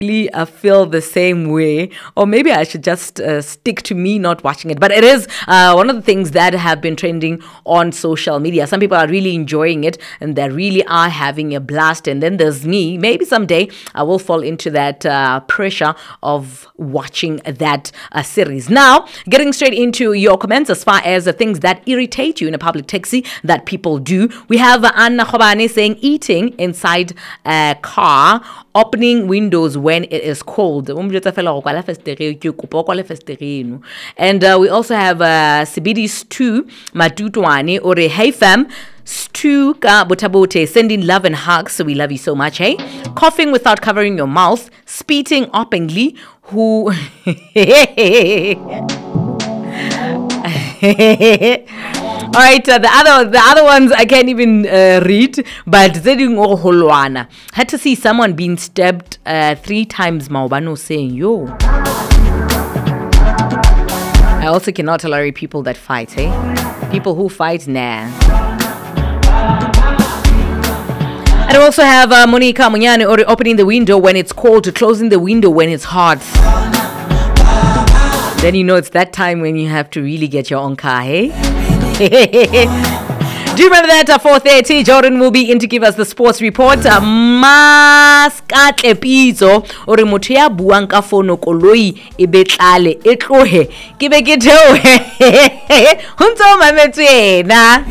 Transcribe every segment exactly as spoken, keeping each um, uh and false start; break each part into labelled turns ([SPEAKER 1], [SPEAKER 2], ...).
[SPEAKER 1] Uh, feel the same way, or maybe I should just uh, stick to me not watching it. But it is uh, one of the things that have been trending on social media. Some people are really enjoying it and they really are having a blast. And then there's me. Maybe someday I will fall into that uh, pressure of watching that uh, series. Now, getting straight into your comments as far as the things that irritate you in a public taxi that people do. We have Anna Khobane saying eating inside a car, opening windows when it is cold. And uh, we also have uh, Sibidi Stew Matutwane or Hey fam, Stew ka botabote, sending love and hugs. So we love you so much, hey? Coughing without covering your mouth, spitting openly, who all right, uh, the other the other ones I can't even uh, read, but Zeding or Holwana had to see someone being stabbed uh, three times. Maubano saying, yo. I also cannot tolerate people that fight, eh? People who fight, nah. And I also have uh, Monica Munyane or opening the window when it's cold, closing the window when it's hot. Then you know it's that time when you have to really get your own car, hey? Do you remember that at four thirty, Jordan will be in to give us the sports report. Maskatle pizo ore motho ya buang ka fono koloi e betlale e tlohe ke be ke theohe ho ntse mametse ena.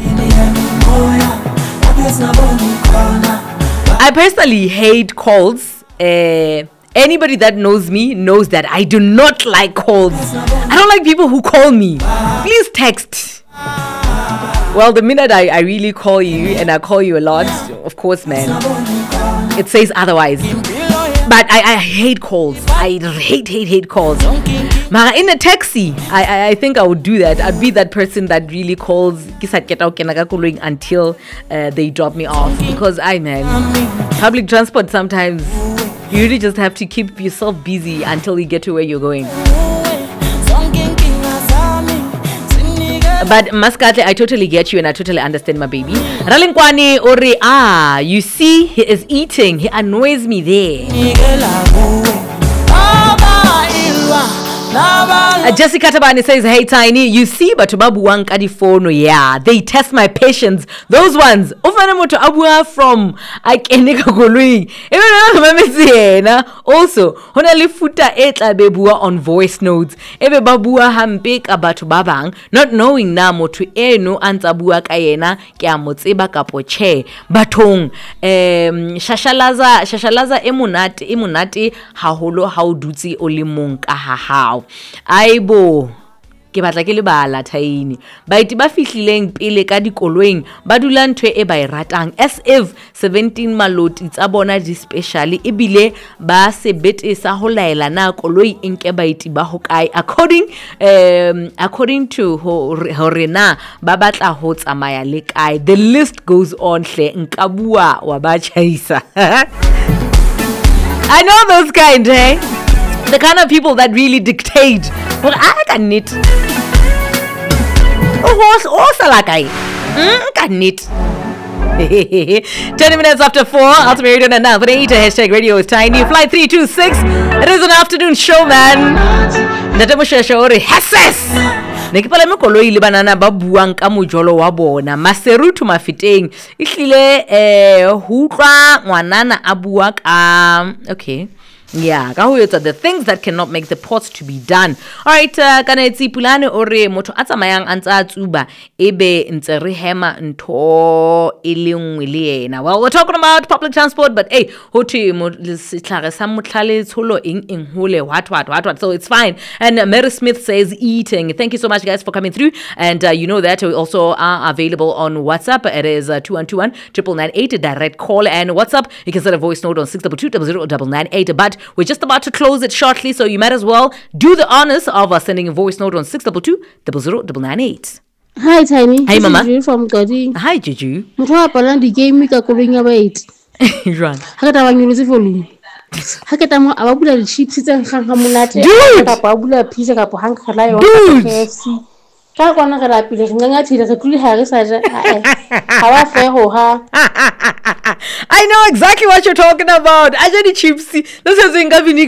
[SPEAKER 1] I personally hate calls. Uh, anybody that knows me knows that I do not like calls. I don't like people who call me. Please text. Well, the minute I, I really call you, and I call you a lot, of course, man, it says otherwise. But I, I hate calls. I hate, hate, hate calls. Mara, in a taxi, I, I, I think I would do that. I'd be that person that really calls until uh, they drop me off. Because I, man, public transport sometimes, you really just have to keep yourself busy until you get to where you're going. But Maskate, I totally get you and I totally understand, my baby. Ralinkwane ore, ah, you see, he is eating. He annoys me there. Uh, Jessica Tabani says, hey Tiny, you see batubabu wankadi phono, yeah, they test my patience. Those ones, ofana moto abua from akenika golui. Also, honali futa etla bebua on voice notes. Ebe babua hampek abatu babang, not knowing na moto eno antabua kayena kia motseba kapoche. Batong, um, shashalaza, shashalaza emunati, emunati haholo hauduti olimong kahahao. Aibo ke batla ke le bala Thaini baiti ba fihlileng pele ka dikoloing ba dula ntwe e ba e ratang as if seventeen maloti tsa bona di special ebile ba se betesa ho laela na koloi enke baiti ba hokae according um according to hore na ba batla ho tsamaya le kae. The list goes on hle nka bua wa ba chaisa. I know those kind, eh? The kind of people that really dictate. Well, I can it. Oh, also like I can it. Ten minutes after four. I'll be doing another hashtag radio is Tiny. Flight three two six. It is an afternoon show, man. Natamusha shori hasses. Nekipala mkoloi libanana babuang ka mojolo wa bona maserutu mafiteng ihlile eh hutwa ngwanana abua ka okay. Yeah, the things that cannot make the pots to be done. All right, kana etsi pulane ore motho a tsamayang antsa tsuba ebe ntse re hema ntho e le nngwe le yena. Well, we're talking about public transport, but hey, ho thwe mo setlhare sa motlhale tsholo eng eng hole what what what what. So it's fine. And uh, Mary Smith says eating. Thank you so much, guys, for coming through. And uh, you know that we also are available on WhatsApp. It is uh, two one two one, nine nine eight, direct call and WhatsApp. You can send a voice note on six two two, zero zero nine nine eight. But we're just about to close it shortly, so you might as well do the honors of uh, sending a voice note on six two two, zero zero nine nine eight.
[SPEAKER 2] Hi, Tiny.
[SPEAKER 1] Hi, Mama.
[SPEAKER 2] Juju from Gadi.
[SPEAKER 1] Hi, Juju.
[SPEAKER 2] Mutwa pala di game ka kulinga wait.
[SPEAKER 1] Run.
[SPEAKER 2] Hakata wanyuluzi folu. Hakata mo ababula di chips tse nkga monate.
[SPEAKER 1] Dude.
[SPEAKER 2] Ababula pizza ka po hanka kala yo
[SPEAKER 1] Dude.
[SPEAKER 2] K F C. Ka kwana ka rapile nganga thile re tlile ha re sa ja. Ha wa fe ho ha.
[SPEAKER 1] I know exactly what you're talking about. I just chips. This is